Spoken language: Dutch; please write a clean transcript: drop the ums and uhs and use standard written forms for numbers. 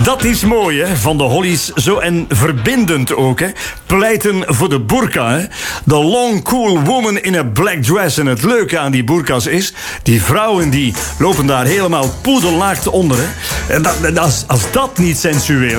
Dat is mooi, hè, van de Hollies. Zo en verbindend ook, hè. Pleiten voor de burka, hè. The long cool woman in a black dress. En het leuke aan die burka's is, die vrouwen die lopen daar helemaal poedelnaakt onder, hè. En als dat niet sensueel